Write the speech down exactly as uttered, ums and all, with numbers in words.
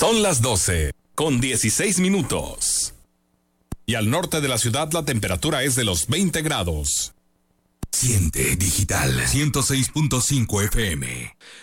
Son las doce con dieciséis minutos. Y al norte de la ciudad la temperatura es de los veinte grados. Siente Digital ciento seis punto cinco F M.